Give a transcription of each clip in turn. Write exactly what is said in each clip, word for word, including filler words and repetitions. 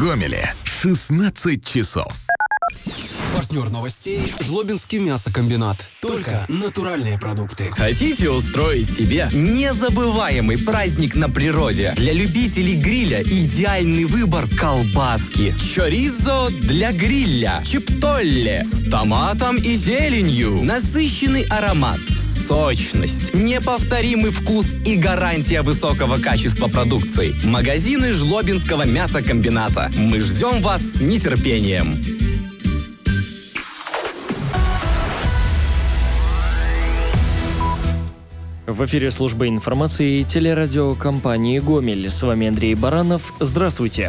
Гомеле шестнадцать часов. Партнер новостей – Жлобинский мясокомбинат. Только натуральные продукты. Хотите устроить себе незабываемый праздник на природе? Для любителей гриля идеальный выбор колбаски. Чоризо для гриля. Чиптолле с томатом и зеленью. Насыщенный аромат. Сочность, неповторимый вкус и гарантия высокого качества продукции. Магазины Жлобинского мясокомбината. Мы ждем вас с нетерпением. В эфире службы информации и телерадиокомпании «Гомель». С вами Андрей Баранов. Здравствуйте.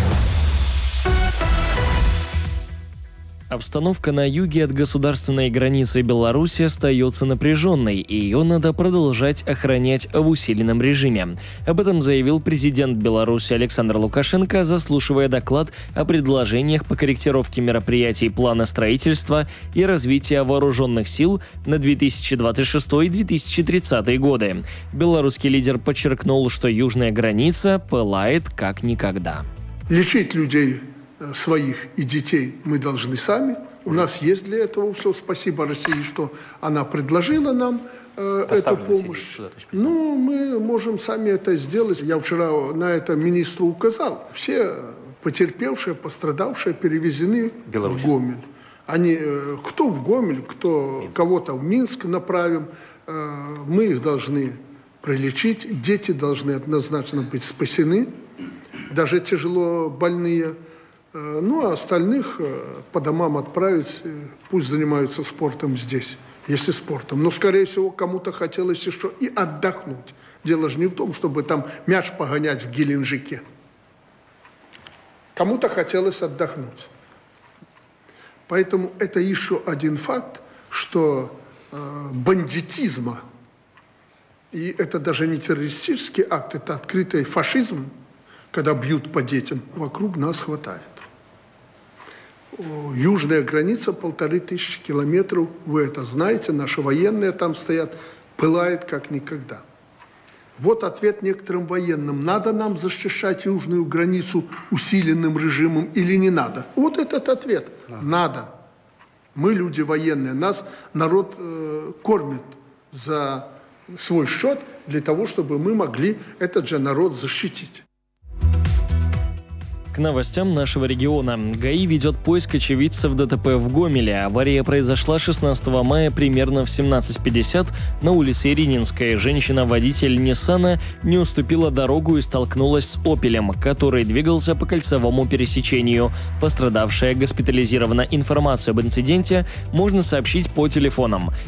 Обстановка на юге от государственной границы Беларуси остается напряженной, и ее надо продолжать охранять в усиленном режиме. Об этом заявил президент Беларуси Александр Лукашенко, заслушивая доклад о предложениях по корректировке мероприятий плана строительства и развития вооруженных сил на две тысячи двадцать шестой — две тысячи тридцатый годы. Белорусский лидер подчеркнул, что южная граница пылает как никогда. Лечить людей своих и детей мы должны сами. У нас есть для этого все. Спасибо России, что она предложила нам э, эту помощь. Ну, мы можем сами это сделать. Я вчера на это министру указал. Все потерпевшие, пострадавшие перевезены Беларусь. В Гомель. Они, э, кто в Гомель, кто Минск. Кого-то в Минск направим. Э, мы их должны прилечить. Дети должны однозначно быть спасены. Даже тяжело больные. Ну, а остальных по домам отправить, пусть занимаются спортом здесь, если спортом. Но, скорее всего, кому-то хотелось еще и отдохнуть. Дело же не в том, чтобы там мяч погонять в Геленджике. Кому-то хотелось отдохнуть. Поэтому это еще один факт, что э, бандитизма, и это даже не террористический акт, это открытый фашизм, когда бьют по детям, вокруг нас хватает. Южная граница полторы тысячи километров, вы это знаете, наши военные там стоят, пылает как никогда. Вот ответ некоторым военным. Надо нам защищать южную границу усиленным режимом или не надо? Вот этот ответ. Надо. Надо. Мы люди военные, нас народ э, кормит за свой счет для того, чтобы мы могли этот же народ защитить. К новостям нашего региона. ГАИ ведет поиск очевидцев ДТП в Гомеле. Авария произошла шестнадцатого мая примерно в семнадцать пятьдесят на улице Ирининской. Женщина-водитель Ниссана не уступила дорогу и столкнулась с «Опелем», который двигался по кольцевому пересечению. Пострадавшая госпитализирована. Информацию об инциденте можно сообщить по телефонам